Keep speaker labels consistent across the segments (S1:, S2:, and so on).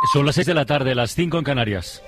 S1: Son las 6 de la tarde, las 5 en Canarias.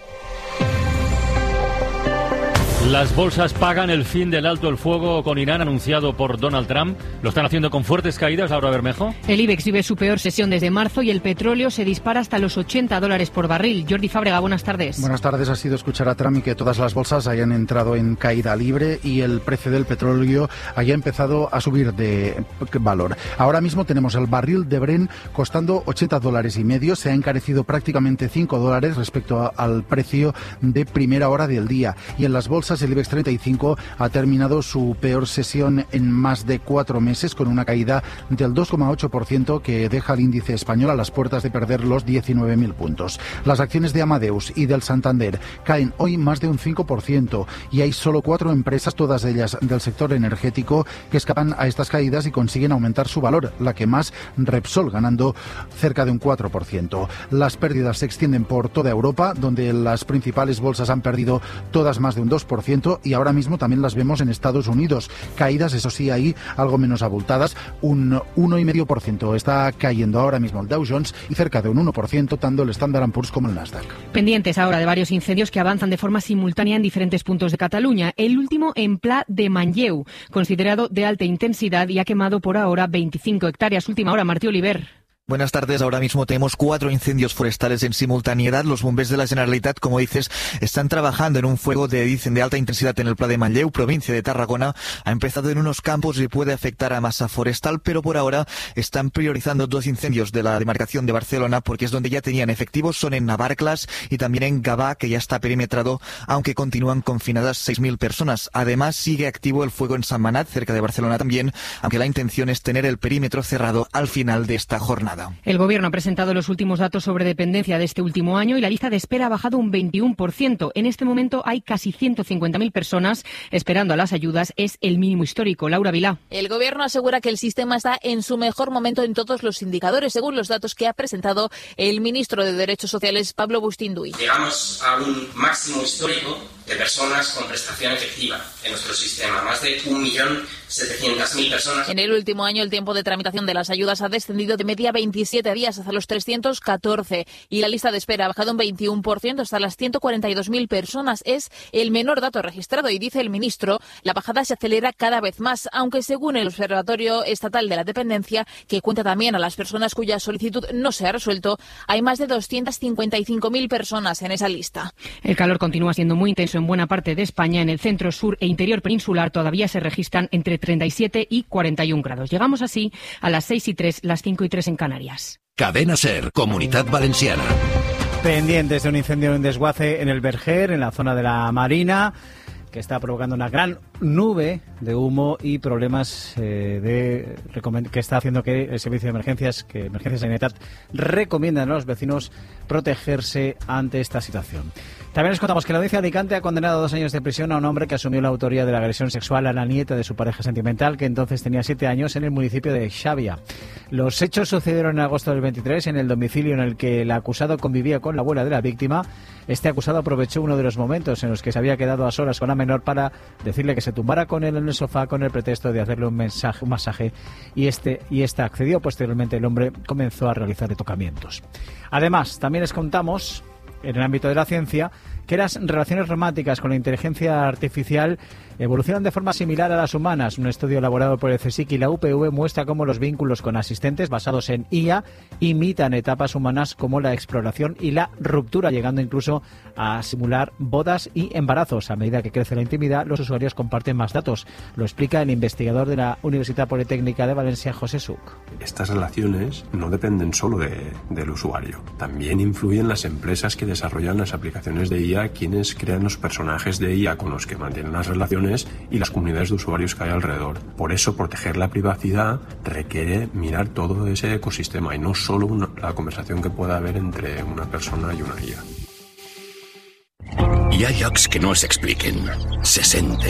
S1: Las bolsas pagan el fin del alto el fuego con Irán anunciado por Donald Trump. Lo están haciendo con fuertes caídas, Laura Bermejo.
S2: El IBEX vive su peor sesión desde marzo y el petróleo se dispara hasta los $80 por barril. Jordi Fábrega, buenas tardes.
S3: Buenas tardes. Ha sido escuchar a Trump y que todas las bolsas hayan entrado en caída libre y el precio del petróleo haya empezado a subir de valor. Ahora mismo tenemos el barril de Brent costando $80.50. Se ha encarecido prácticamente $5 respecto al precio de primera hora del día. Y en las bolsas el IBEX 35 ha terminado su peor sesión en más de 4 meses con una caída del 2,8% que deja al índice español a las puertas de perder los 19.000 puntos. Las acciones de Amadeus y del Santander caen hoy más de un 5% y hay solo 4 empresas, todas ellas del sector energético, que escapan a estas caídas y consiguen aumentar su valor. La que más, Repsol, ganando cerca de un 4%. Las pérdidas se extienden por toda Europa, donde las principales bolsas han perdido todas más de un 2%, y ahora mismo también las vemos en Estados Unidos. Caídas, eso sí, ahí algo menos abultadas, un 1,5%. Está cayendo ahora mismo el Dow Jones y cerca de un 1%, tanto el Standard & Poor's como el Nasdaq.
S2: Pendientes ahora de varios incendios que avanzan de forma simultánea en diferentes puntos de Cataluña. El último en Pla de Manlleu, considerado de alta intensidad y ha quemado por ahora 25 hectáreas. Última hora, Martí Oliver.
S4: Buenas tardes. Ahora mismo tenemos 4 incendios forestales en simultaneidad. Los bombers de la Generalitat, como dices, están trabajando en un fuego de alta intensidad en el Pla de Manlleu, provincia de Tarragona. Ha empezado en unos campos y puede afectar a masa forestal, pero por ahora están priorizando 2 incendios de la demarcación de Barcelona porque es donde ya tenían efectivos. Son en Navarclas y también en Gavà, que ya está perimetrado, aunque continúan confinadas 6.000 personas. Además, sigue activo el fuego en Sant Manat, cerca de Barcelona también, aunque la intención es tener el perímetro cerrado al final de esta jornada.
S2: El Gobierno ha presentado los últimos datos sobre dependencia de este último año y la lista de espera ha bajado un 21%. En este momento hay casi 150.000 personas esperando a las ayudas. Es el mínimo histórico. Laura Vilá.
S5: El Gobierno asegura que el sistema está en su mejor momento en todos los indicadores, según los datos que ha presentado el ministro de Derechos Sociales, Pablo Bustinduy.
S6: Llegamos a un máximo histórico de personas con prestación efectiva en nuestro sistema, más de 1.700.000 personas.
S5: En el último año el tiempo de tramitación de las ayudas ha descendido de media 27 días hasta los 314 y la lista de espera ha bajado un 21% hasta las 142.000 personas. Es el menor dato registrado y, dice el ministro, la bajada se acelera cada vez más, aunque según el Observatorio Estatal de la Dependencia, que cuenta también a las personas cuya solicitud no se ha resuelto, hay más de 255.000 personas en esa lista.
S2: El calor continúa siendo muy intenso en buena parte de España. En el centro, sur e interior peninsular todavía se registran entre 37 y 41 grados. Llegamos así a las 6:03, las 5:03 en Canarias.
S7: Cadena SER, Comunidad Valenciana.
S8: Pendientes de un incendio en desguace en el Verger, en la zona de la Marina, que está provocando una gran nube de humo y problemas que está haciendo que el servicio de Emergencias Sanidad recomiendan a los vecinos protegerse ante esta situación. También les contamos que la audiencia de Alicante ha condenado a 2 años de prisión a un hombre que asumió la autoría de la agresión sexual a la nieta de su pareja sentimental, que entonces tenía 7 años, en el municipio de Xàbia. Los hechos sucedieron en agosto del 23 en el domicilio en el que el acusado convivía con la abuela de la víctima. Este acusado aprovechó uno de los momentos en los que se había quedado a solas con la menor para decirle que se tumbara con él en el sofá con el pretexto de hacerle un masaje y esta accedió. Posteriormente el hombre comenzó a realizar tocamientos. Además, también les contamos, en el ámbito de la ciencia, que las relaciones románticas con la inteligencia artificial evolucionan de forma similar a las humanas. Un estudio elaborado por el CSIC y la UPV muestra cómo los vínculos con asistentes basados en IA imitan etapas humanas como la exploración y la ruptura, llegando incluso a simular bodas y embarazos. A medida que crece la intimidad, los usuarios comparten más datos. Lo explica el investigador de la Universidad Politécnica de Valencia, José Suc.
S9: Estas relaciones no dependen solo del usuario. También influyen las empresas que desarrollan las aplicaciones de IA, quienes crean los personajes de IA con los que mantienen las relaciones y las comunidades de usuarios que hay alrededor. Por eso, proteger la privacidad requiere mirar todo ese ecosistema y no solo la conversación que pueda haber entre una persona y una IA.
S7: Hi ha llocs que no s'expliquen, se senten.